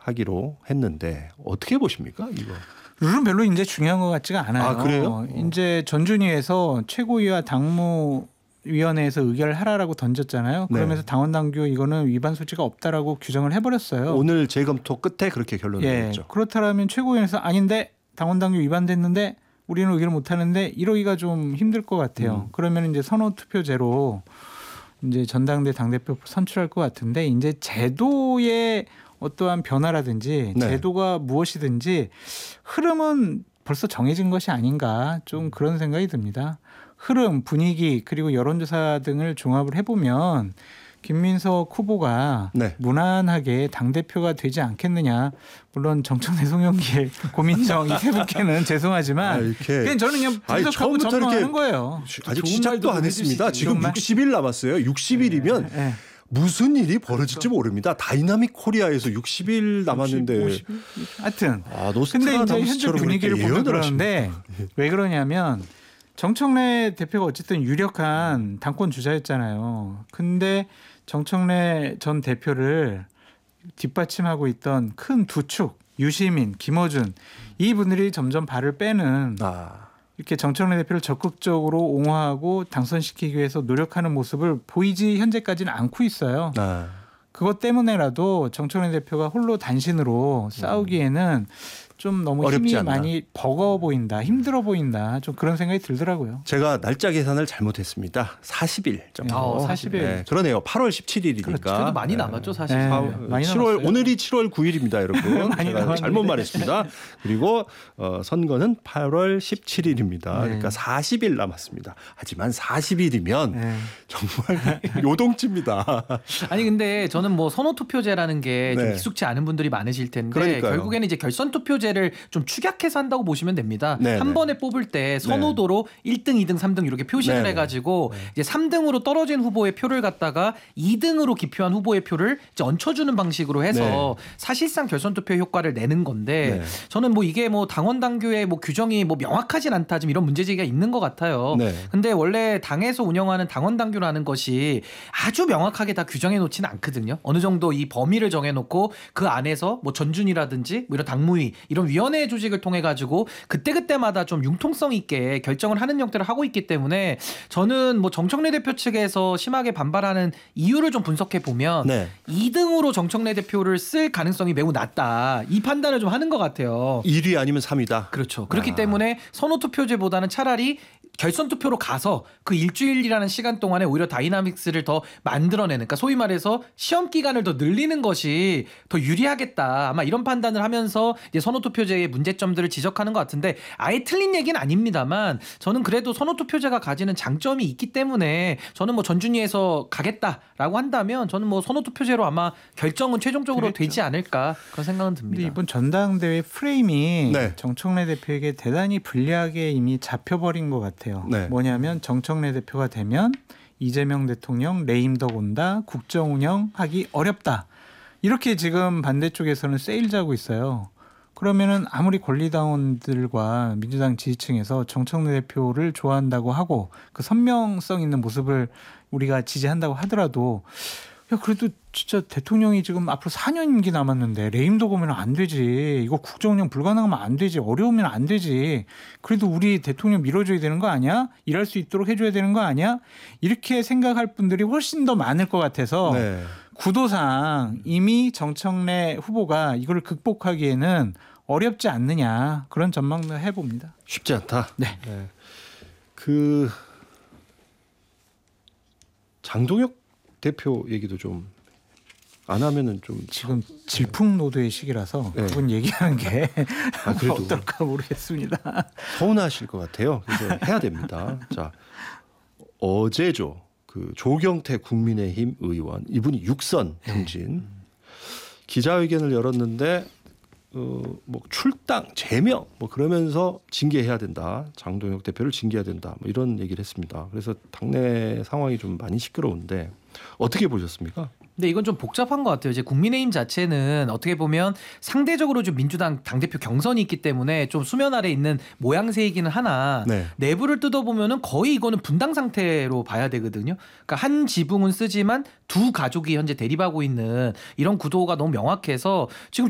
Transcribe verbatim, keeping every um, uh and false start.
하기로 했는데 어떻게 보십니까 이거? 룰은 별로 이제 중요한 것 같지가 않아요. 아, 그래요? 이제 전준위에서 최고위와 당무위원회에서 의결을 하라라고 던졌잖아요. 그러면서 네. 당원 당규 이거는 위반 소지가 없다라고 규정을 해버렸어요. 오늘 재검토 끝에 그렇게 결론을 예, 내렸죠. 그렇다면 최고위원회에서 아닌데 당원 당규 위반됐는데 우리는 의결을 못하는데 이러기가 좀 힘들 것 같아요. 음. 그러면 이제 선호 투표제로 이제 전당대 당대표 선출할 것 같은데 이제 제도의 어떠한 변화라든지 네. 제도가 무엇이든지 흐름은 벌써 정해진 것이 아닌가 좀 그런 생각이 듭니다. 흐름, 분위기 그리고 여론조사 등을 종합을 해보면 김민석 후보가 네. 무난하게 당대표가 되지 않겠느냐. 물론 정청래 송영길 고민정 이 세 분께는 죄송하지만 아, 그냥 저는 그냥 분석하고 전망하는 거예요. 아직 시작도 안 했습니다. 지금 정말? 육십 일 남았어요. 육십 일이면 네. 네. 무슨 일이 벌어질지 모릅니다. 다이나믹 코리아에서 육십 일 남았는데. 오십, 오십, 하여튼. 아, 근데 이제 현재 분위기를 보면 그러는데 왜 그러냐면 정청래 대표가 어쨌든 유력한 당권 주자였잖아요. 근데 정청래 전 대표를 뒷받침하고 있던 큰 두 축, 유시민, 김어준 이분들이 점점 발을 빼는 아. 이렇게 정청래 대표를 적극적으로 옹호하고 당선시키기 위해서 노력하는 모습을 보이지 현재까지는 않고 있어요. 아. 그것 때문에라도 정청래 대표가 홀로 단신으로 싸우기에는 좀 너무 힘이 않나. 많이 버거워 보인다. 힘들어 보인다. 좀 그런 생각이 들더라고요. 제가 날짜 계산을 잘못했습니다. 사십 일 정도. 어, 사십 일. 네, 그러네요. 팔월 십칠일이니까. 그렇죠. 그래도 많이 네. 남았죠 사실. 네, 많이 칠월 남았어요. 오늘이 칠월 구일입니다. 여러분. 많이 제가 잘못 말했습니다. 그리고 어, 선거는 팔월 십칠일입니다. 네. 그러니까 사십 일 남았습니다. 하지만 사십 일이면 네. 정말 요동칩니다. 아니 근데 저는 뭐 선호투표제라는 게 좀 네. 익숙치 않은 분들이 많으실 텐데 그러니까요. 결국에는 이제 결선투표제 를 좀 축약해서 한다고 보시면 됩니다. 네네. 한 번에 뽑을 때 선호도로 네. 일 등, 이 등, 삼 등 이렇게 표시를 네네. 해가지고 네. 이제 삼 등으로 떨어진 후보의 표를 갖다가 이 등으로 기표한 후보의 표를 이제 얹혀주는 방식으로 해서 네. 사실상 결선투표 효과를 내는 건데 네. 저는 뭐 이게 뭐 당원 당규의 뭐 규정이 뭐 명확하진 않다 좀 이런 문제제기가 있는 것 같아요. 네. 근데 원래 당에서 운영하는 당원 당규라는 것이 아주 명확하게 다 규정해 놓지는 않거든요. 어느 정도 이 범위를 정해놓고 그 안에서 뭐 전준이라든지 뭐 이런 당무위 이런 위원회 조직을 통해 가지고 그때그때마다 좀 융통성 있게 결정을 하는 형태를 하고 있기 때문에 저는 뭐 정청래 대표 측에서 심하게 반발하는 이유를 좀 분석해 보면 네. 이 등으로 정청래 대표를 쓸 가능성이 매우 낮다. 이 판단을 좀 하는 것 같아요. 일 위 아니면 삼 위다. 그렇죠. 그렇기 아. 때문에 선호투표제보다는 차라리 결선 투표로 가서 그 일주일이라는 시간 동안에 오히려 다이나믹스를 더 만들어내는, 그러니까 소위 말해서 시험 기간을 더 늘리는 것이 더 유리하겠다. 아마 이런 판단을 하면서 이제 선호투표제의 문제점들을 지적하는 것 같은데 아예 틀린 얘기는 아닙니다만 저는 그래도 선호투표제가 가지는 장점이 있기 때문에 저는 뭐 전준위에서 가겠다라고 한다면 저는 뭐 선호투표제로 아마 결정은 최종적으로 그렇죠. 되지 않을까 그런 생각은 듭니다. 근데 이번 전당대회 프레임이 네. 정청래 대표에게 대단히 불리하게 이미 잡혀버린 것 같아요. 네. 뭐냐면 정청래 대표가 되면 이재명 대통령 레임덕 온다. 국정 운영하기 어렵다. 이렇게 지금 반대쪽에서는 세일자고 있어요. 그러면은 아무리 권리당원들과 민주당 지지층에서 정청래 대표를 좋아한다고 하고 그 선명성 있는 모습을 우리가 지지한다고 하더라도 야 그래도 진짜 대통령이 지금 앞으로 사 년 임기 남았는데 레임덕 오면 안 되지. 이거 국정운영 불가능하면 안 되지. 어려우면 안 되지. 그래도 우리 대통령 밀어줘야 되는 거 아니야? 일할 수 있도록 해줘야 되는 거 아니야? 이렇게 생각할 분들이 훨씬 더 많을 것 같아서 네. 구도상 이미 정청래 후보가 이걸 극복하기에는 어렵지 않느냐 그런 전망을 해봅니다. 쉽지 않다. 네. 네. 그 장동혁 대표 얘기도 좀 안 하면은 좀 지금 질풍노도의 시기라서 네. 그분 얘기하는 게 아, 그래도 어떨까 모르겠습니다. 서운하실 것 같아요. 그래서 해야 됩니다. 자 어제죠. 그 조경태 국민의힘 의원 이분이 육선 행진 네. 기자회견을 열었는데 어, 뭐 출당 제명 뭐 그러면서 징계해야 된다. 장동혁 대표를 징계해야 된다. 뭐 이런 얘기를 했습니다. 그래서 당내 상황이 좀 많이 시끄러운데 어떻게 보셨습니까? 근데 이건 좀 복잡한 것 같아요. 이제 국민의힘 자체는 어떻게 보면 상대적으로 좀 민주당 당대표 경선이 있기 때문에 좀 수면 아래 있는 모양새이기는 하나 네. 내부를 뜯어보면은 거의 이거는 분당 상태로 봐야 되거든요. 그러니까 한 지붕은 쓰지만 두 가족이 현재 대립하고 있는 이런 구도가 너무 명확해서 지금